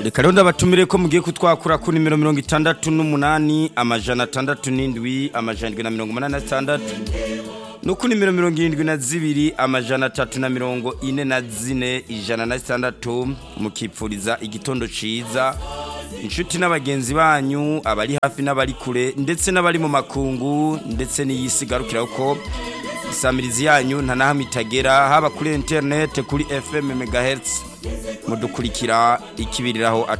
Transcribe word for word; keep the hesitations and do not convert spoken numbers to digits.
reka rero ndabatumire ko mugiye kutwakura ku nimero mirongo itandatu n'umunani amajana atandatu n'indwi amajana indwi na mirongo umunani na zitandatu no ku nimero mirongo irindwi na zibiri amajana atatu na mirongo ine na zine ijana na zitandatu mukipfuriza igitondo ciza inshuti n'abagenzi banyu abari hafi n'abari kure ndetse n'abari mu makungu ndetse n'iyisigarukira uko isamirizi yanyu nta nahamwe itagera haba kuri internet kuri F M megahertz mudukurikira ikibiriraho